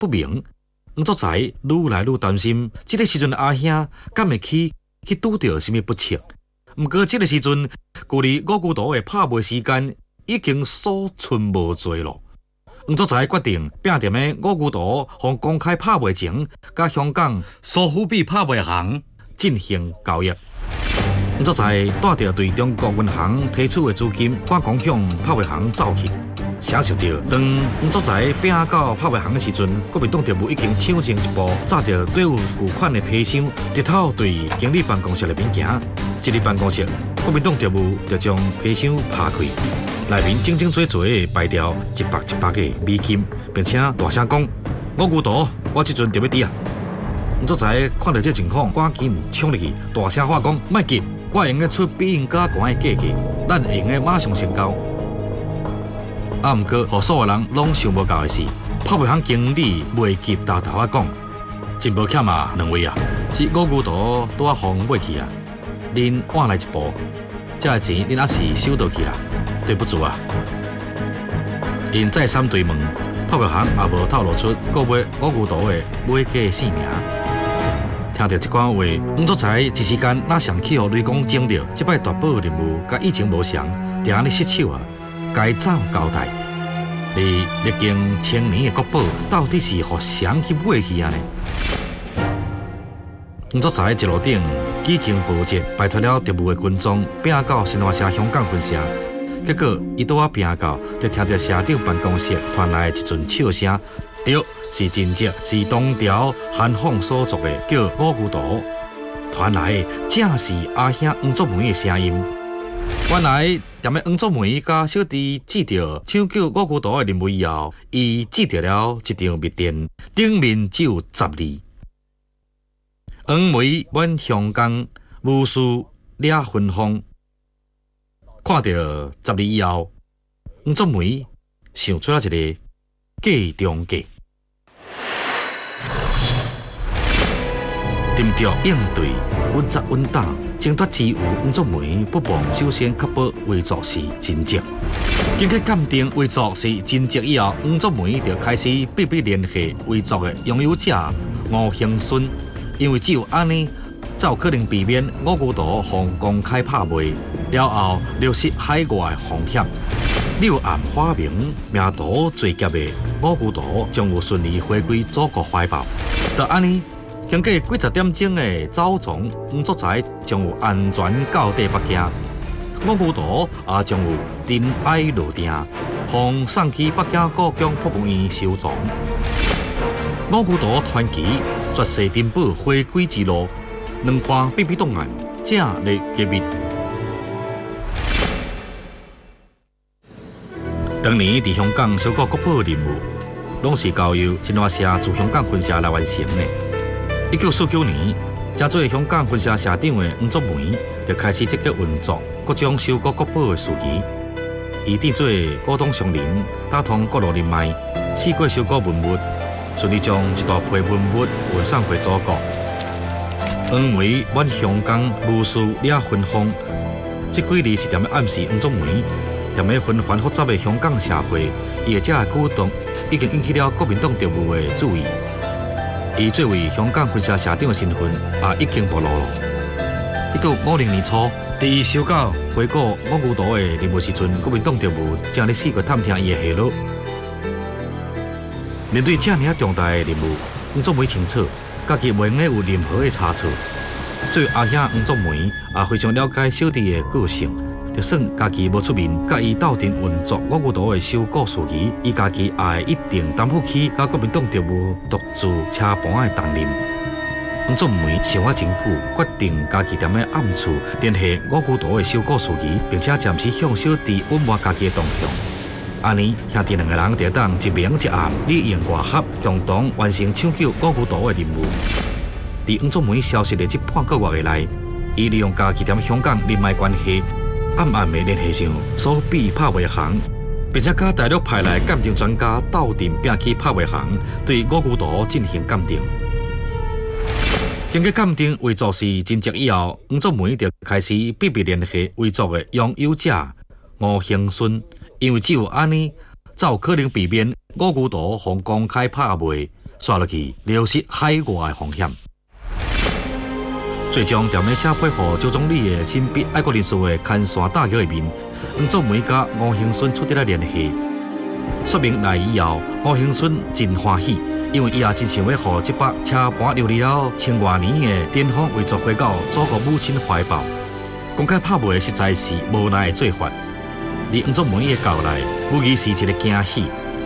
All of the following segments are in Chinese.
不明。黄作才愈来愈担心，这个时阵阿兄敢会去拄到什么不测。毋过这个时阵，距离五巨图的拍卖时间已经所剩无多咯。黄作才决定拼踮的五巨图向公开拍卖前，甲香港苏富比拍卖行进行交易。黄作才带着对中国银行提取的资金，赶忙向拍卖行走去。想想到，当黄作才拼到拍卖行的时阵，国民党特务已经抢前一步，抓着对有巨款的批箱，直头对经理办公室内面行。进入办公室，国民党特务就将批箱拍开，内面整整齐齐摆掉100个美金，并且大声讲：“五巨图，我这阵就要抵啊！”黄作才看到这情况，赶紧冲入去，大声话讲：“莫急，我会用得出比因较悬的价格，咱会用得马上成交。”啊，毋过，互所有人拢想无到的是，拍卖行经理袂及大头啊讲，真无欠啊2位啊，是五巨图拄啊互买去啊，恁晚来一步，这个钱恁还是收到去啦，对不住啊。因再三追问，拍卖行也无透露出购买五巨图的买家姓名。听到这款话，黄作才一时间哪想起互雷公惊到，这摆大宝任务甲以前无相，定安尼失手啊！该怎交代？你历经1000年的国宝，到底是互谁去买去啊呢？黄作才一路顶几经波折，摆脱了特务的军装，拼到新华社香港分社。结果伊拄啊拼到，就听到社长办公室传来一阵笑声，对，是真正是东条韩凤所作的叫五巨图。传来正是阿兄黄作梅的声音。原来，踮咧黄作梅甲小弟接到抢救五巨图的任务以后，伊接到了一张密电，顶面只有10字：黄梅满香港，无事俩分封。看到10字以后，黄作梅想出了一个计中计，沉着应对，稳扎稳打。争夺之余，黄作梅不忘首先确保遗作是真迹。经过鉴定遗作是真迹以后，黄作梅就开始秘密联系遗作的拥有者吴兴顺，因为只有安尼，才有可能避免五巨图向公开拍卖，了后流失海外的风险。柳暗花明，命途最劫的五巨图将有顺利回归祖国怀抱。就安尼。经过几10点钟的走丛，黄作才将有安全到达北京。五巨图也将有尘埃落定，奉送去北京故宫博物院收藏。五巨图传奇绝世珍宝回归之路，2盘秘密档案正在揭秘。当年伫香港收购国宝的任务，拢是交由新华社驻香港分社来完成的。1949年，正做香港分社社长的黄作梅，就开始积极运作各种收购国宝的事宜。伊担做股东商人，打通各路人脉，试过收购文物，顺利将一大批文物运送回祖国。黄梅满香港，无事俩分封。这几字是踮咧暗示黄作梅踮咧纷繁复杂的香港社会，伊的这个举动已经引起了国民党特务的注意。伊作为香港分社社长的身份也已经暴露了。1950年初，伫伊收购回购五巨图的任务时阵，国民党特务正咧试过探听伊的下落。面对这样重大的任务，黄作梅清楚，家己袂用有任何的差错。作为阿兄黄作梅也非常了解小弟的个性。就算家己无出面，甲伊斗阵运作五巨图的收购事宜，伊家己也会一定担负起甲国民党特务独自车盘的重任。黄作梅想了真久，决定家己踮咧暗处联系五巨图的收购事宜，并且暂时向小弟稳摸家己的动向。安尼兄弟2个人就当一明一暗，里应外合，共同完成抢救五巨图的任务。伫黄作梅消失的这半个月以来，伊利用家己踮香港人脉关系。暗暗的联系上苏富比拍卖行，并且甲大陆派来鉴定专家斗阵拼去拍卖行，对五巨图进行鉴定。经过鉴定遗作是真迹以后，黄作梅就开始秘密联系遗作的拥有者吴兴顺，因为只有安尼，才有可能避免五巨图向公开拍卖， 刷落去流失海外的风险。最终条面写配合周总理的新笔爱国人士的牵线大桥下面，黄作梅甲吴兴顺取得了联系，说明来以后吴兴顺真欢喜，因为伊也真想要和这把车盘流离了千多年的巅峰为作回到祖国母亲怀抱。公开拍卖实在是无奈的做法，而黄作梅的到来，无疑是一个惊喜。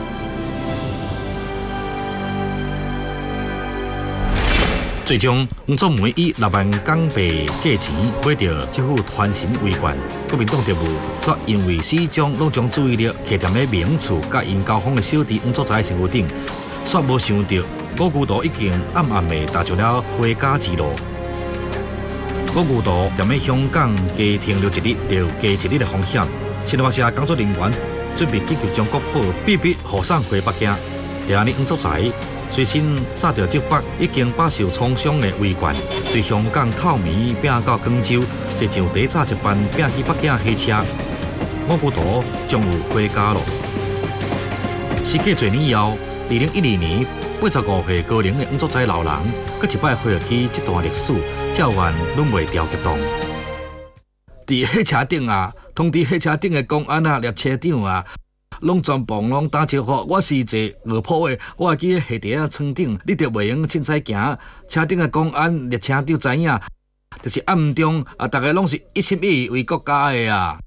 最终，黄作梅以6万港币价钱买到这副传神围冠。国民党特务却因为始终拢将注意力摕在咧名厝甲因交锋的小弟黄作才身躯顶，却无想到五巨图已经暗暗地踏上了回家之路。五巨图踮咧香港加停留一日就加一日的风险，新华社工作人员准备紧急将国宝秘密护送回北京。第二日，黄作才随身炸着这把已经饱受创伤的围冠，对香港透明拼到广州，就像第早一般拼去北京的火车。五巨图将有回家路。时隔多年以后，2012年85岁高龄的黄作才老人，搁一摆回忆起这段历史，照原拢袂调激动。伫火车顶啊，通知火车顶的公安啊、列车长啊。拢全部拢打招呼，我是一个恶普的，我会记咧下底啊床顶，你着袂用凊彩行。车顶的公安、列车长知影，就是暗中啊，大家拢是一心一意为国家的啊。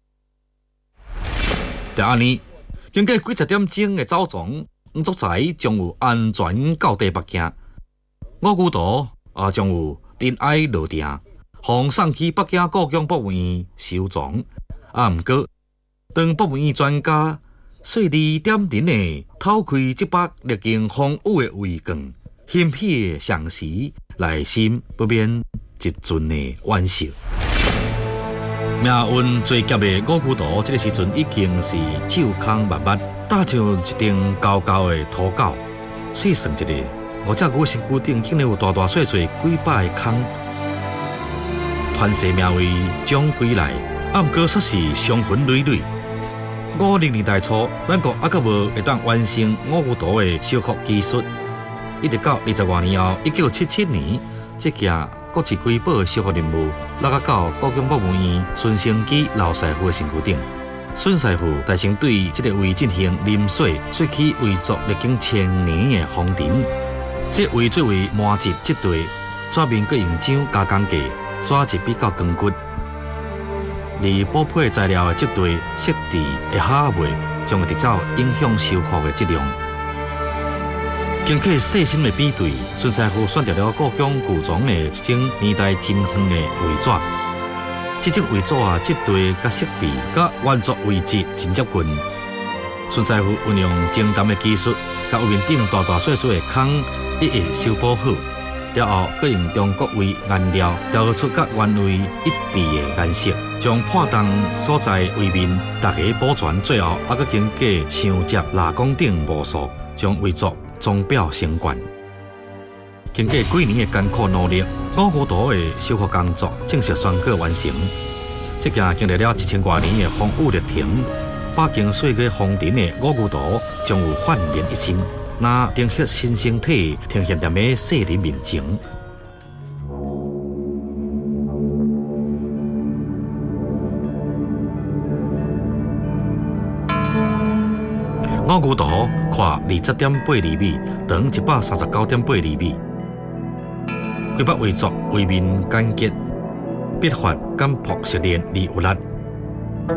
第二年，经过几十点钟的走丛，黄作才将有安全到达北京。五巨图啊，将有尘埃落定，互送去北京故宫博物院收藏。毋过，当博物院专家细致点点的偷开这把历经风雨的围冠，欣喜的上时，内心不免一阵的惋惜。命运最急的五巨图，这个时阵已经是手空密密，打像一顶高高的土狗。细算一下，我只牛身躯顶竟然有大大小小几百个孔，传世命为将归来，毋过却是伤痕累累。50年代初，咱国还阁无会当完成五巨图的修复技术，一直到20多年后，1977年，这件国际瑰宝的修复任务落甲到故宫博物院孙成基老师傅的身躯顶。孙师傅大成对这个位进行临水，水起为作历经1000年的风尘。这位作为麻质这对，纸面搁用浆加工价，纸质比较光骨。而补配材料的这对色地会下袂，将会直接影响修复的质量。经过细心的比对，孙师傅选择了故宫古藏的一种年代真远的绘纸。这种绘纸这对甲色地甲原作位置真接近。孙师傅运用精湛的技术，甲有面顶大大小小的孔一一修补好。了后，佮用中国味颜料调出甲原位一致的颜色，将破洞所在位面大家保全，最后还佮经过镶接蜡光顶模塑，将画作装裱升冠。经过几年的艰苦努力，五巨图的修复工作正式宣告完成。这件经历了1000多年的风雨历程，饱经岁月风尘的五巨图将有焕然一新。那凝血新生体呈现在咩世人面前。五巨图宽20.8厘米，长139.8厘米。规把画作画面简洁，笔法简朴熟练而有力。